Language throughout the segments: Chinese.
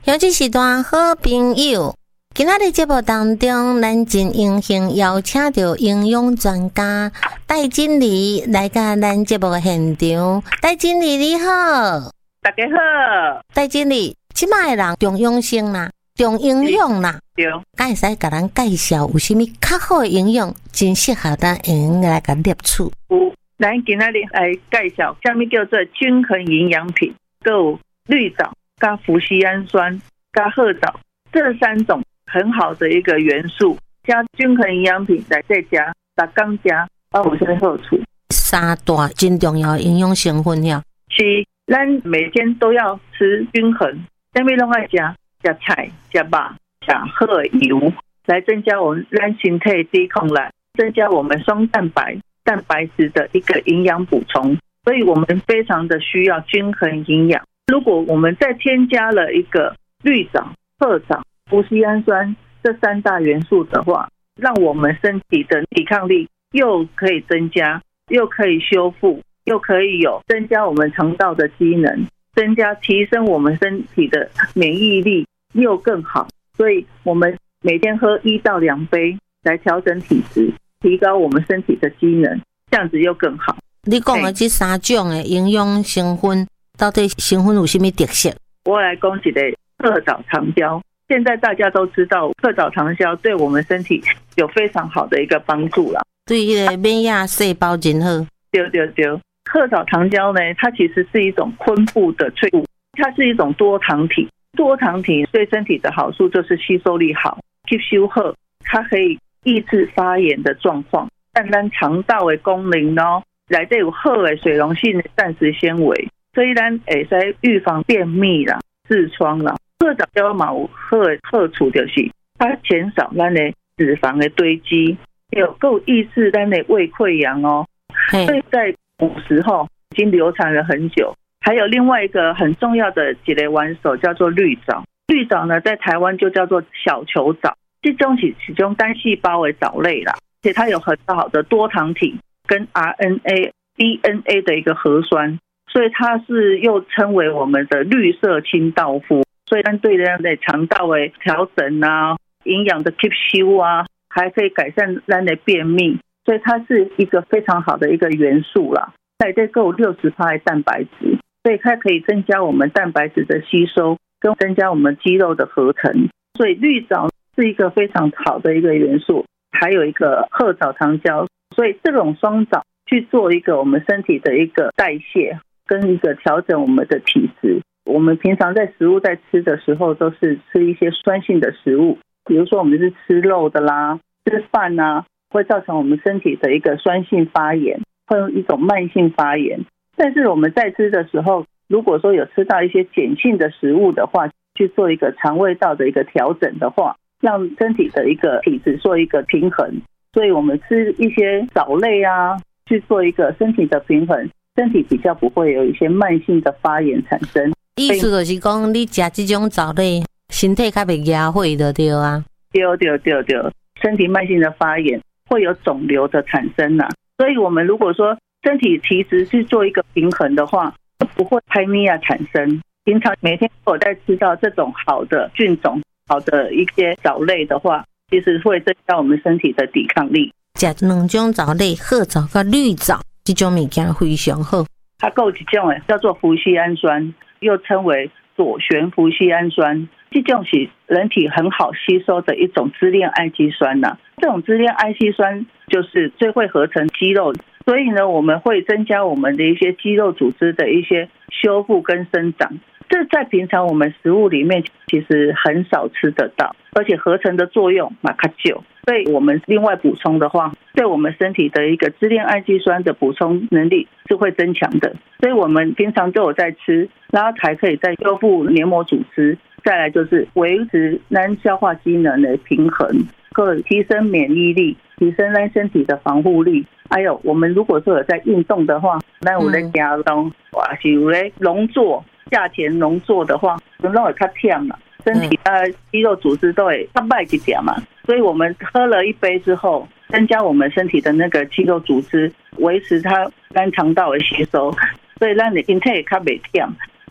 尤其是段好朋友。今仔日节目当中，咱真荣幸邀请到营养专家戴经理来到咱节目的现场。戴经理你好， 大家好。 戴经理，即摆的人重养生啦，重营养啦， 对， 敢会使甲咱介绍有啥物较好的营养，真适合咱用来甲摄取？ 有，咱今仔日来介绍啥物叫做均衡营养品，还有绿藻、加脯酰氨酸、加褐藻这三种很好的一个元素，加均衡营养品来再加，逐工加，有啥好处？ 三大真重要的营养成分了。 是，咱每天都要吃均衡，啥物拢爱食，食菜、食肉、食好的油，来增加我们咱身体抵抗力，增加我们双蛋白、蛋白质的一个营养补充。所以我们非常的需要均衡营养。如果我们再添加了一个绿藻、褐藻、脯酰氨酸这三大元素的话，让我们身体的抵抗力又可以增加，又可以修复，又可以有增加我们肠道的机能，提升我们身体的免疫力又更好。所以我们每天喝1到2杯来调整体质，提高我们身体的机能，这样子又更好。 你讲的这三种的营养成分，到底成分有什么特色？ 我来讲一个褐藻糖胶。现在大家都知道褐藻糖胶对我们身体有非常好的一个帮助啦， 对那个免疫细胞真好。 对，褐藻糖胶呢，它其实是一种昆布的萃物，它是一种多糖体。多糖体对身体的好处就是吸收力好，吸收好，它可以抑制发炎的状况。但咱肠道的功能呢，内底有好的水溶性的膳食纤维，所以咱会使预防便秘啦、痔疮啦。褐藻胶嘛有好处就是它减少咱的脂肪的堆积，有够抑制咱的胃溃疡哦。所以在古时候已经流传了很久。还有另外一个很重要的一个元素叫做绿藻。绿藻呢，在台湾就叫做小球藻，这种是其中单细胞的藻类啦，而且它有很好的多糖体跟 RNA、DNA 的一个核酸，所以它是又称为我们的绿色清道夫。所以它对咱的肠道的调整啊、营养的吸收啊，还可以改善咱的便秘，所以它是一个非常好的一个元素啦。在这够60%的蛋白质，所以它可以增加我们蛋白质的吸收，跟增加我们肌肉的合成。所以绿藻是一个非常好的一个元素，还有一个褐藻糖胶，所以这种双藻去做一个我们身体的一个代谢，跟一个调整我们的体质。我们平常在食物在吃的时候，都是吃一些酸性的食物，比如说我们是吃肉的啦、吃饭啊，会造成我们身体的一个酸性发炎，会有一种慢性发炎。但是我们在吃的时候，如果说有吃到一些碱性的食物的话，去做一个肠胃道的一个调整的话，让身体的一个体质做一个平衡。所以我们吃一些藻类啊，去做一个身体的平衡，身体比较不会有一些慢性的发炎产生。 意思就是讲，你吃这种藻类，身体较袂压火的对啊。 对，身体慢性的发炎会有肿瘤的产生啊。所以我们如果说身体体质去做一个平衡的话，就不会拍米亚产生。平常每天我在吃到这种好的菌种、好的一些藻类的话，其实会增加我们身体的抵抗力。 吃两种藻类，褐藻跟绿藻，这种物件非常好。 它还有一种叫做脯酰氨酸，又称为左旋脯酰氨酸，这种是人体很好吸收的一种支链氨基酸呐。这种支链氨基酸就是最会合成肌肉，所以呢，我们会增加我们的一些肌肉组织的一些修复跟生长。这在平常我们食物里面其实很少吃得到，而且合成的作用嘛较少，所以我们另外补充的话，对我们身体的一个支链氨基酸的补充能力是会增强的。所以我们平常都有在吃，然后还可以再修复黏膜组织，再来就是维持咱消化机能的平衡，可以提升免疫力，提升咱身体的防护力。还有我们如果说有在运动的话，咱有在加动，或是有在农作夏天农作的话，都会较忝啦，身体的肌肉组织都会较歹一点嘛。所以我们喝了一杯之后，增加我们身体的那个肌肉组织，维持它咱肠道的吸收，所以咱的身体也较袂忝。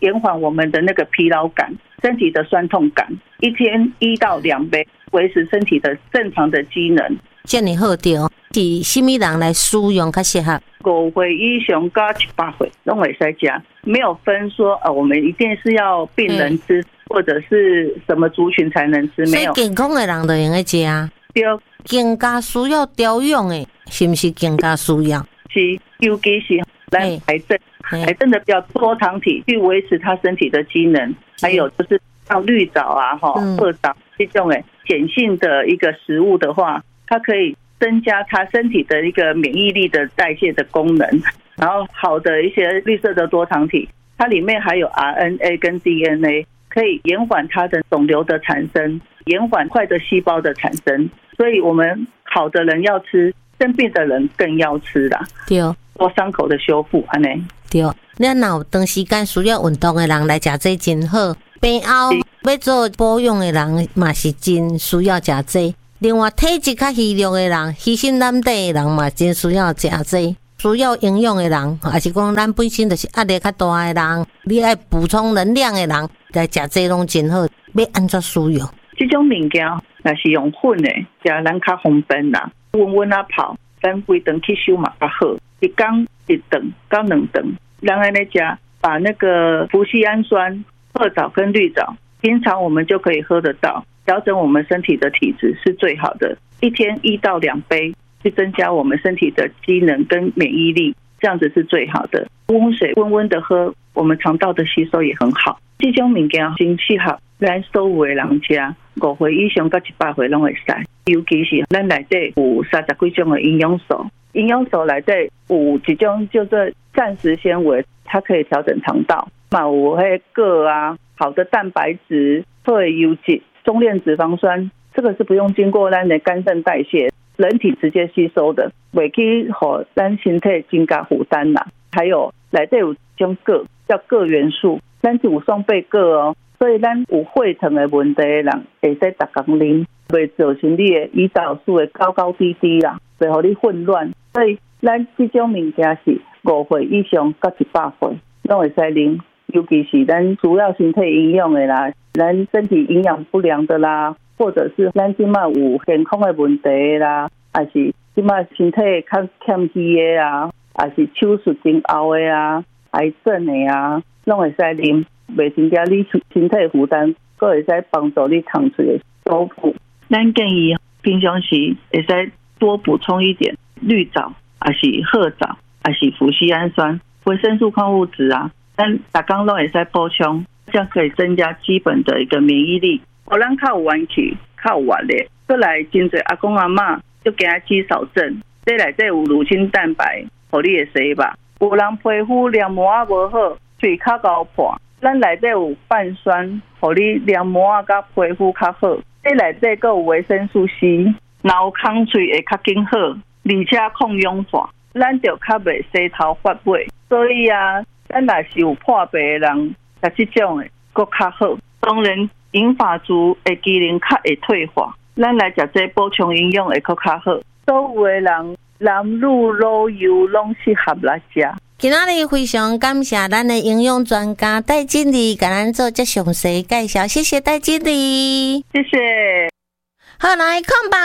延缓我们的那个疲劳感、身体的酸痛感。一天1到2杯，维持身体的正常的机能。 这么好着，是什么人来使用较适合 ？5岁以上到18岁都可以吃，没有分说我们一定是要病人吃，或者是什么族群才能吃，没有。 所以健康的人就用来吃啊。 对， 更加需要调养的，是不是更加需要？ 是，尤其是咱癌症的比较多糖体去维持他身体的机能，还有就是像绿藻啊、褐藻这种碱性的一个食物的话，它可以增加他身体的一个免疫力的代谢的功能。然后好的一些绿色的多糖体，它里面还有 RNA 跟 DNA， 可以延缓它的肿瘤的产生，延缓坏的细胞的产生。所以我们好的人要吃，生病的人更要吃啦。 对， 做伤口的修复安尼。 对，咱若有长时间需要运动的人来吃这真好。病后要做保养的人嘛是真需要吃这。另外体质较虚弱的人、虚心懒惰的人嘛真需要吃这。需要营养的人，还是讲咱本身就是压力较大的人，你爱补充能量的人来吃这拢真好。要安怎使用？ 这种物件若是用粉的，食咱较方便啦。温温啊泡，咱规顿去收嘛较好。一天1顿到2顿，咱安尼食，把那个脯酰氨酸、褐藻跟绿藻，平常我们就可以喝得到，调整我们身体的体质是最好的。一天1到2杯。去增加我们身体的机能跟免疫力，这样子是最好的。温水温温的喝，我们肠道的吸收也很好。这种物件真适合咱所有的人吃，5岁以上到18岁拢会使。尤其是咱内底有30几种的营养素，营养素内底有一种叫做膳食纤维，它可以调整肠道。嘛有迄铬啊，好的蛋白质、好的油脂、中链脂肪酸，这个是不用经过咱的肝肾代谢。人体直接吸收的，袂去互咱身体增加负担啦。还有内底有一种铬，叫铬元素，咱是有双倍铬哦。所以咱有血糖的问题的人，会使每天啉，袂造成你的胰岛素的高高低低啦，袂互你混乱。所以咱这种物件是5岁以上到18岁拢会使啉，尤其是咱主要身体营养的啦，咱身体营养不良的啦。或者是咱即马有健康的问题啦，还是即马身体较欠虚的啊，还是手术前后的啊，癌症的啊，拢会使啉，袂增加你身体负担，佫会使帮助你糖水的修复。咱建议平常时会使多补充一点绿藻，还是褐藻，还是脯酰氨酸、维生素、矿物质啊，咱每天拢会使补充，这样可以增加基本的一个免疫力。互咱较有元气、较有活力，再来真侪阿公阿嬷就惊肌少症，这内底有乳清蛋白，互你会洗吧。有人皮肤黏膜啊无好，嘴较高破，咱内底有泛酸，互你黏膜啊甲皮肤较好。这内底佫有维生素 C， 然后空嘴会较紧好，而且抗氧化，咱就较袂洗头发尾。所以啊，咱若是有破白的人，像这种的佫较好。当然。银发族的机能较会退化，咱来食这补充营养会较好。所有的人男女老幼拢适合来食。 今仔日非常感谢咱的营养专家戴经理给咱做这详细介绍，谢谢戴经理， 谢谢。 好，来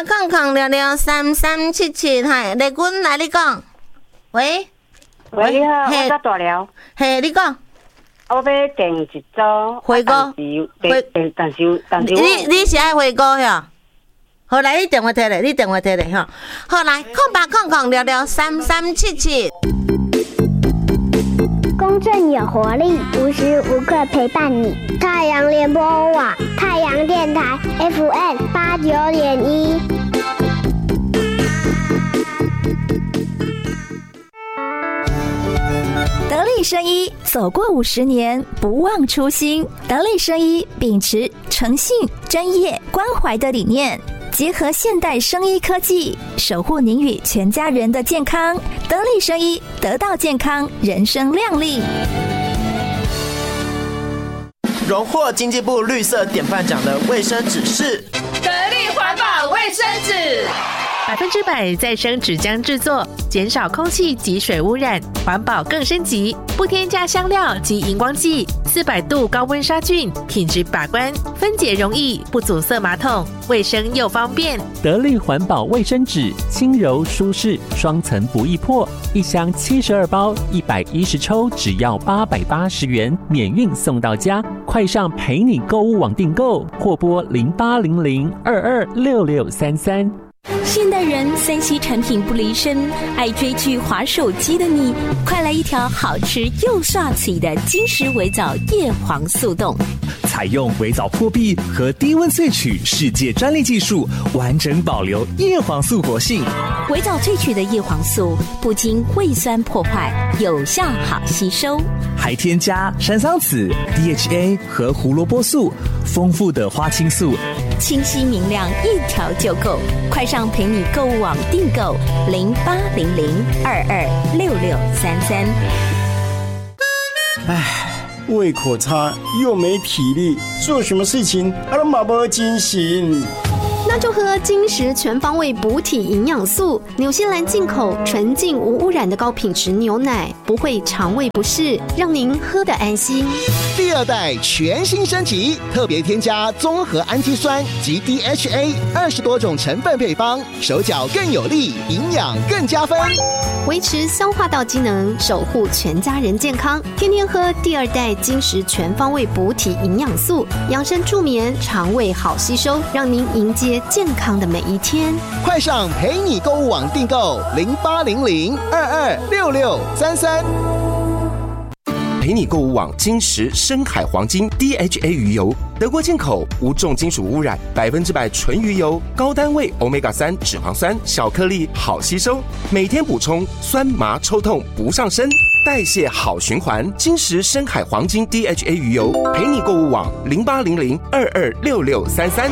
0800663377，嗨，丽君来你讲，喂， 你好，我叫大廖， 嘿，你讲。 我要订一组回锅， 但是你是爱回锅呀？好，来，你电话摕咧，哈。好，来0800663377。 公正有活力，无时无刻陪伴你。太阳联播网，太阳电台 FM89.1。 得力生医走过50年，不忘初心。得力生医秉持诚信、专业、关怀的理念，结合现代生医科技，守护您与全家人的健康。得力生医，得到健康，人生亮丽。 荣获经济部绿色典范奖的卫生纸是得力环保卫生纸。 100%再生纸浆制作，减少空气及水污染，环保更升级，不添加香料及荧光剂，400度高温杀菌，品质把关，分解容易，不阻塞马桶，卫生又方便。 得力环保卫生纸，轻柔舒适，双层不易破，一箱72包，110抽，只要880元，免运送到家。快上陪你购物网订购，或拨0800226633。 现代人3C 产品不离身，爱追剧滑手机的你，快来一条好吃又帅气的金石微藻叶黄素冻。 采用微藻破壁和低温萃取世界专利技术，完整保留叶黄素活性。 微藻萃取的叶黄素不经胃酸破坏，有效好吸收， 还添加山桑子、DHA 和胡萝卜素，丰富的花青素， 清晰明亮，一条就够。快上陪你购物网订购0800226633。 胃口差又没体力，做什么事情都没精神。 那就喝金石全方位补体营养素，纽西兰进口纯净无污染的高品质牛奶，不会肠胃不适，让您喝得安心。 第2代全新升级，特别添加综合氨基酸及 DHA 20多种成分配方，手脚更有力，营养更加分， 维持消化道机能，守护全家人健康。天天喝第2代金石全方位补体营养素，养生助眠，肠胃好吸收，让您迎接健康的每一天。 快上陪你购物网订购0800226633。 陪你购物网金石深海黄金 DHA 鱼油，德国进口，无重金属污染，100%纯鱼油，高单位 Omega-3 脂肪酸，小颗粒，好吸收，每天补充，酸麻抽痛不上身，代谢好循环。金石深海黄金 DHA 鱼油，陪你购物网0800226633。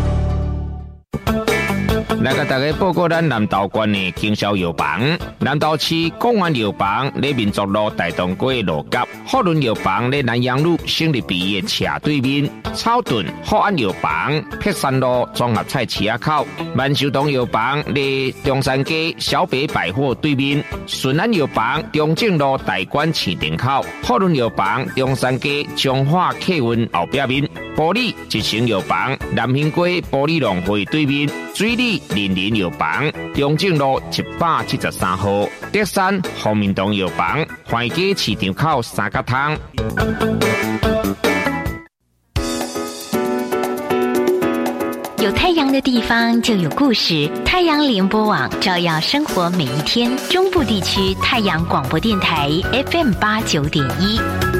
来甲大家报告咱南投县的经销药房。南投市公园药房在民族路大东街路角，福伦药房在南阳路胜利毕业斜对面，草屯福安药房碧山路综合菜市口，万寿堂药房在中山街小北百货对面，顺安药房中正路大馆市场口，福伦药房中山街中华客运后壁面，玻璃一成药房南兴街玻璃农会对面，水里林林药房中正路173号，德山福民堂药房怀街市场口三角汤。 有太阳的地方就有故事，太阳联播网照耀生活每一天。中部地区太阳广播电台 FM89.1。